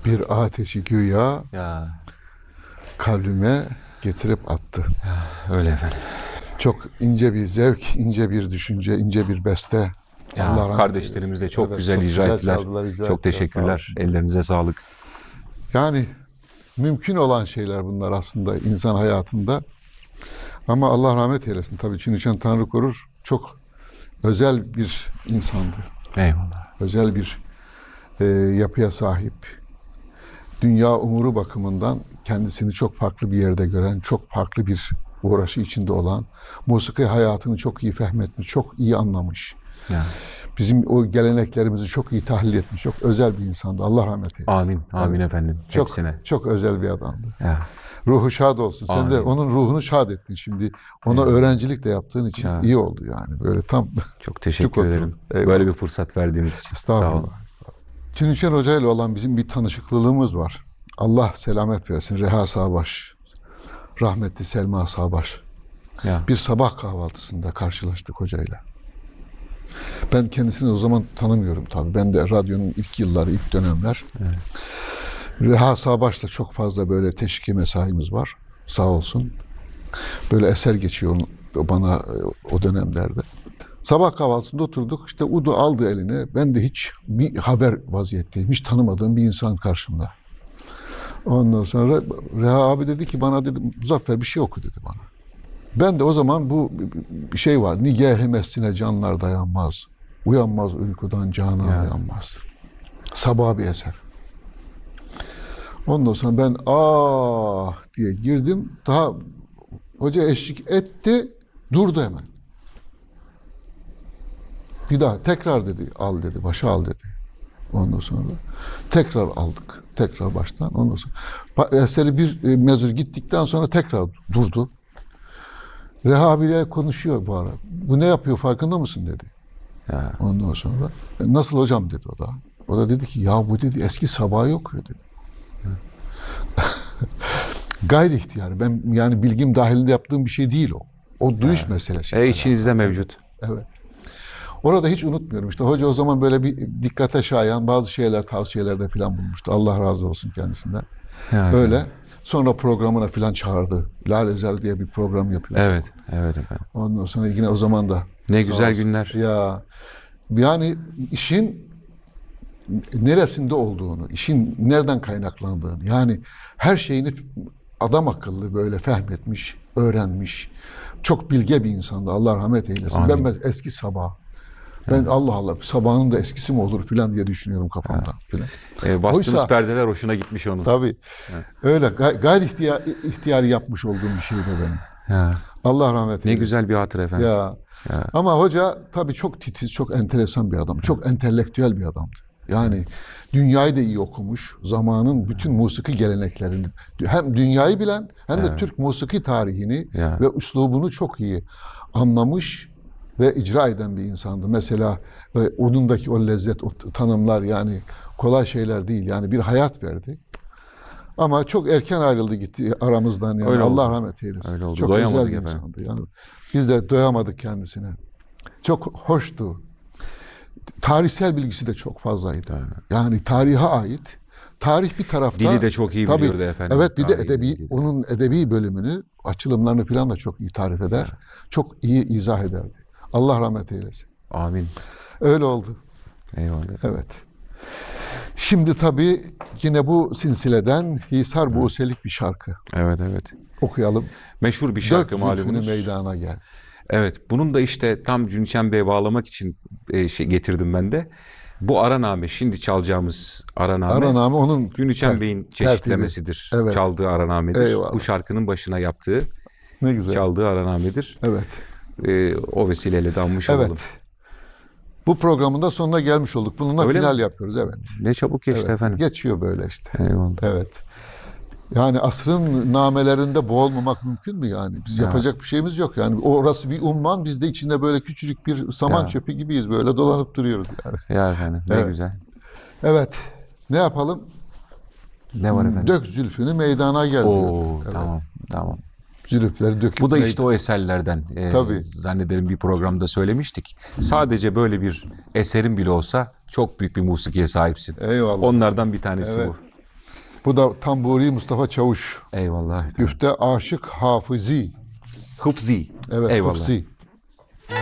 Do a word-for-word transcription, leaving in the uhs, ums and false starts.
bir ateşi güya Ya. kalbime getirip attı. Ya, öyle efendim. Çok ince bir zevk, ince bir düşünce, ince bir beste. Ya, Allah kardeşlerimiz de çok evet, güzel çok icra güzel ettiler. çaldılar, icra Çok ettiler, teşekkürler. sağ Ellerinize sağlık. Yani mümkün olan şeyler bunlar aslında insan hayatında. Ama Allah rahmet eylesin. Tabii Çin Tanrı korur. Çok özel bir insandı. Eyvallah. Özel bir e, yapıya sahip. Dünya umuru bakımından kendisini çok farklı bir yerde gören, çok farklı bir uğraşı içinde olan, musiki hayatını çok iyi fehmetmiş, çok iyi anlamış. Ya. Bizim o geleneklerimizi çok iyi tahlil etmiş, çok özel bir insandı. Allah rahmet eylesin. Amin. Amin Evet. efendim. Çok, Hepsine. çok özel bir adamdı. Ya. Ruhu şad olsun. Sen Amin. de onun ruhunu şad ettin şimdi. Ona Eyvallah. öğrencilik de yaptığın için Ya. iyi oldu yani. Böyle tam Çok teşekkür Çok ederim. oturun. Eyvallah. Böyle bir fırsat verdiğiniz için. Sağ olun. estağfurullah. Çinüçer Hoca ile olan bizim bir tanışıklılığımız var. Allah selamet versin. Reha Sağbaş, rahmetli Selma Sağbaş. Ya. Bir sabah kahvaltısında karşılaştık hocayla. Ben kendisini o zaman tanımıyorum tabii. Ben de radyonun ilk yılları, ilk dönemler. Evet. Reha Sağbaş'la çok fazla böyle teşviki mesaimiz var. Sağ olsun. Böyle eser geçiyor bana o dönemlerde. Sabah kahvaltısında oturduk. İşte Udu aldı eline. Ben de hiç bir haber vaziyetteyim. Hiç tanımadığım bir insan karşımda. Ondan sonra Reha abi dedi ki bana dedi Muzaffer bir şey oku dedi bana. Ben de o zaman bu bir şey var. Nigah hemesine canlar dayanmaz. Uyanmaz uykudan canan Ya. uyanmaz. Sabah bir eser. Ondan sonra ben ah diye girdim. Daha hoca eşlik etti. Durdu hemen. Bir daha tekrar dedi al dedi. Başa al dedi. Ondan sonra tekrar aldık. Tekrar baştan. Ondan sonra eseri bir e, mezur gittikten sonra tekrar durdu. Reha abiyle konuşuyor bu ara. Bu ne yapıyor farkında mısın dedi. Ya. Ondan sonra "E, nasıl hocam dedi o da. O da dedi ki ya bu dedi eski Sabah'ı okuyor dedi. Gayri ihtiyar. Ben yani bilgim dahilinde yaptığım bir şey değil o. O duyuş Ya. meselesi. E içinizde mevcut. Evet. Orada hiç unutmuyorum. İşte hoca o zaman böyle bir dikkate şayan bazı şeyler, tavsiyelerde falan bulmuştu. Allah razı olsun kendisinden. Ya. Öyle. Sonra programına falan çağırdı. Lale Ezer diye bir program yapıyor. Evet. Evet efendim. Ondan sonra yine o zaman da. Ne sağ güzel olsun. günler. Ya yani işin neresinde olduğunu, işin nereden kaynaklandığını, yani her şeyini adam akıllı böyle fehmetmiş, öğrenmiş. Çok bilge bir insandı. Allah rahmet eylesin. Amin. Ben eski Sabah. Ben Allah Allah Sabah'ın da eskisi mi olur filan diye düşünüyorum kafamda. Filan. E, bastığınız Oysa- perdeler hoşuna gitmiş onun. Tabii. Evet. Öyle gay- gayri ihtiyar, ihtiyari yapmış olduğum bir şeydi benim. Ya. Allah rahmet Ne eylesin. güzel bir hatır efendim. Ya. Ya. Ama hoca tabii çok titiz, çok enteresan bir adam. Çok entelektüel bir adamdı. Yani dünyayı da iyi okumuş. Zamanın bütün musiki geleneklerini hem dünyayı bilen hem de Evet. Türk musiki tarihini Ya. ve üslubunu çok iyi anlamış ve icra eden bir insandı. Mesela e, onundaki o lezzet, o tanımlar yani kolay şeyler değil. Yani bir hayat verdi. Ama çok erken ayrıldı gitti aramızdan yani. Öyle Allah oldu. rahmet eylesin. Öyle oldu. Çok Doyamadık özel bir efendim. insandı. Yani biz de doyamadık kendisine. Çok hoştu. Tarihsel bilgisi de çok fazlaydı. Evet. Yani tarihe ait. Tarih bir tarafta. Dili de çok iyi Tabii, biliyordu efendim. Evet bir de Tarihi edebi, dili de. onun edebi bölümünü, açılımlarını falan da çok iyi tarif eder. Çok iyi izah ederdi. Allah rahmet eylesin. Amin. Öyle oldu. Eyvallah. Evet. Şimdi tabii yine bu silsileden Hisar Buselik bir şarkı Evet evet. okuyalım. Meşhur bir şarkı Dök zülfünü malumunuz. meydana gel. Evet. Bunun da işte tam Cünçen Bey'e bağlamak için e, şey getirdim ben de. Bu araname, şimdi çalacağımız araname, Araname onun Cünçen ter- Bey'in tertibi. çeşitlemesidir. Evet. Çaldığı aranamedir. Eyvallah. Bu şarkının başına yaptığı, Ne güzel. çaldığı aranamedir. Evet. E, o vesileyle de anmış Evet. olalım. Bu programın da sonuna gelmiş olduk. Bununla Öyle final mi? yapıyoruz. Evet. Ne çabuk geçti Evet. efendim. Geçiyor böyle işte. Eyvallah. Evet. Yani asrın namelerinde boğulmamak mümkün mü yani? Biz Ya. yapacak bir şeyimiz yok. Yani orası bir umman, biz de içinde böyle küçücük bir saman Ya. çöpü gibiyiz. Böyle dolanıp duruyoruz yani. Ya efendim ne Evet. güzel. Evet. Ne yapalım? Ne var efendim? Dök zülfünü meydana gel diyor. Oo Evet. tamam tamam. Zülüfleri döküp Bu da meyd- işte o eserlerden. Ee, Tabii. Zannederim bir programda söylemiştik. Sadece böyle bir eserin bile olsa çok büyük bir musikiye sahipsin. Eyvallah. Onlardan bir tanesi Evet. bu. Bu da Tamburi Mustafa Çavuş. Eyvallah efendim. Güfte Aşık Hafızi. Hıfzi. Evet, Eyvallah. Hıfzi.